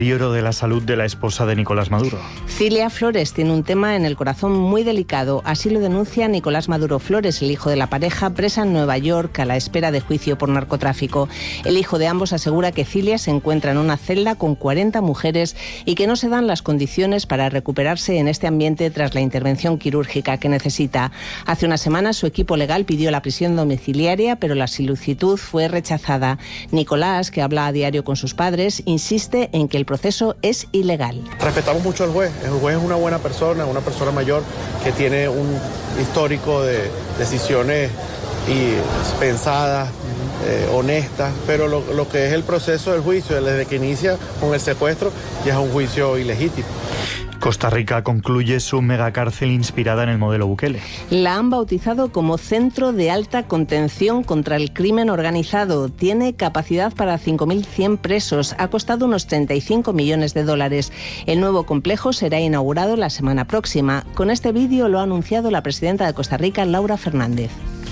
Deterioro de la salud de la esposa de Nicolás Maduro. Cilia Flores tiene un tema en el corazón muy delicado. Así lo denuncia Nicolás Maduro Flores, el hijo de la pareja, presa en Nueva York a la espera de juicio por narcotráfico. El hijo de ambos asegura que Cilia se encuentra en una celda con 40 mujeres y que no se dan las condiciones para recuperarse en este ambiente tras la intervención quirúrgica que necesita. Hace unas semanas su equipo legal pidió la prisión domiciliaria, pero la solicitud fue rechazada. Nicolás, que habla a diario con sus padres, insiste en que el proceso es ilegal. Respetamos mucho al juez. El juez es una buena persona, una persona mayor que tiene un histórico de decisiones pensadas, honestas, pero lo que es el proceso del juicio, desde que inicia con el secuestro, ya es un juicio ilegítimo. Costa Rica concluye su megacárcel inspirada en el modelo Bukele. La han bautizado como Centro de Alta Contención contra el Crimen Organizado. Tiene capacidad para 5.100 presos. Ha costado unos 35 millones de dólares. El nuevo complejo será inaugurado la semana próxima. Con este vídeo lo ha anunciado la presidenta de Costa Rica, Laura Fernández.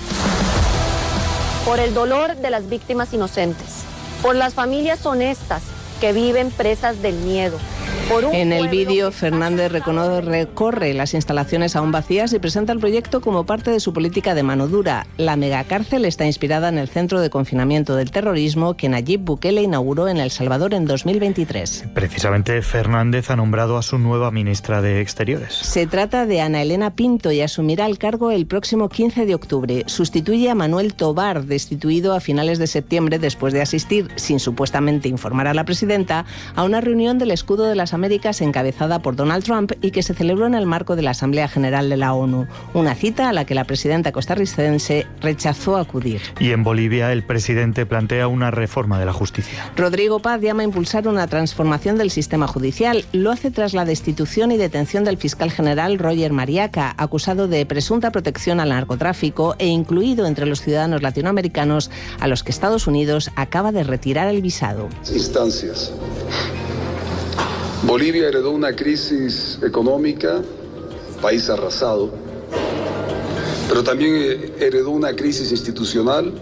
Por el dolor de las víctimas inocentes, por las familias honestas que viven presas del miedo. En el vídeo, Fernández recorre las instalaciones aún vacías y presenta el proyecto como parte de su política de mano dura. La megacárcel está inspirada en el centro de confinamiento del terrorismo que Nayib Bukele inauguró en El Salvador en 2023. Precisamente Fernández ha nombrado a su nueva ministra de Exteriores. Se trata de Ana Elena Pinto y asumirá el cargo el próximo 15 de octubre. Sustituye a Manuel Tobar, destituido a finales de septiembre después de asistir, sin supuestamente informar a la presidenta, a una reunión del Escudo de las Américas encabezada por Donald Trump y que se celebró en el marco de la Asamblea General de la ONU. Una cita a la que la presidenta costarricense rechazó acudir. Y en Bolivia, el presidente plantea una reforma de la justicia. Rodrigo Paz llama a impulsar una transformación del sistema judicial. Lo hace tras la destitución y detención del fiscal general Roger Mariaca, acusado de presunta protección al narcotráfico e incluido entre los ciudadanos latinoamericanos a los que Estados Unidos acaba de retirar el visado. Instancias. Bolivia heredó una crisis económica, país arrasado, pero también heredó una crisis institucional.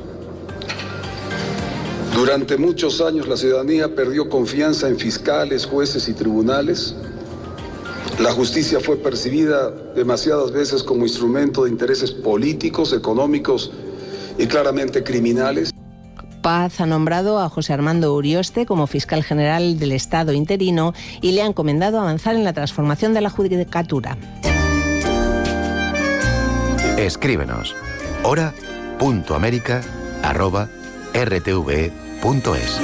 Durante muchos años la ciudadanía perdió confianza en fiscales, jueces y tribunales. La justicia fue percibida demasiadas veces como instrumento de intereses políticos, económicos y claramente criminales. Paz ha nombrado a José Armando Urioste como fiscal general del Estado interino y le ha encomendado avanzar en la transformación de la judicatura. Escríbenos hora.america@rtve.es.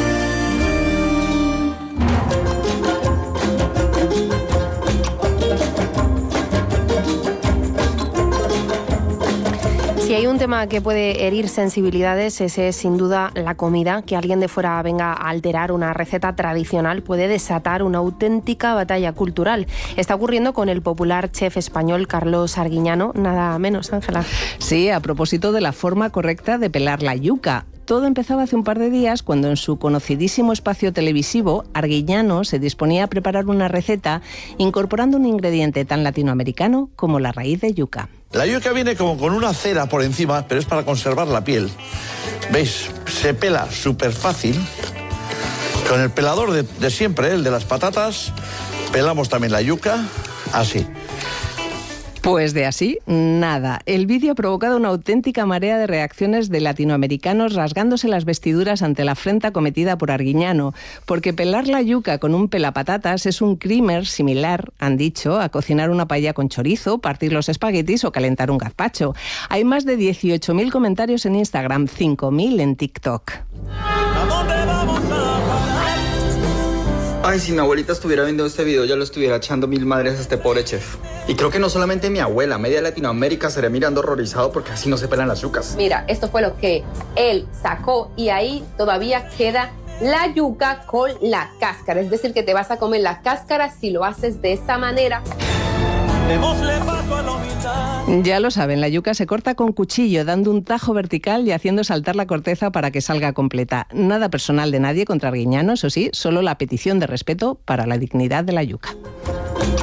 Si hay un tema que puede herir sensibilidades, ese es sin duda la comida. Que alguien de fuera venga a alterar una receta tradicional puede desatar una auténtica batalla cultural. Está ocurriendo con el popular chef español Carlos Arguiñano, nada menos, Ángela. Sí, a propósito de la forma correcta de pelar la yuca. Todo empezaba hace un par de días cuando en su conocidísimo espacio televisivo, Arguiñano se disponía a preparar una receta incorporando un ingrediente tan latinoamericano como la raíz de yuca. La yuca viene como con una cera por encima, pero es para conservar la piel. ¿Veis? Se pela súper fácil. Con el pelador de siempre, el de las patatas, pelamos también la yuca, así. Pues de así, nada. El vídeo ha provocado una auténtica marea de reacciones de latinoamericanos rasgándose las vestiduras ante la afrenta cometida por Arguiñano, porque pelar la yuca con un pelapatatas es un crimen similar, han dicho, a cocinar una paella con chorizo, partir los espaguetis o calentar un gazpacho. Hay más de 18.000 comentarios en Instagram, 5.000 en TikTok. Ay, si mi abuelita estuviera viendo este video, ya lo estuviera echando mil madres a este pobre chef. Y creo que no solamente mi abuela, media Latinoamérica estaría mirando horrorizado porque así no se pelan las yucas. Mira, esto fue lo que él sacó y ahí todavía queda la yuca con la cáscara. Es decir, que te vas a comer la cáscara si lo haces de esa manera. Ya lo saben, la yuca se corta con cuchillo, dando un tajo vertical y haciendo saltar la corteza para que salga completa. Nada personal de nadie contra Arguiñano, eso sí, solo la petición de respeto para la dignidad de la yuca.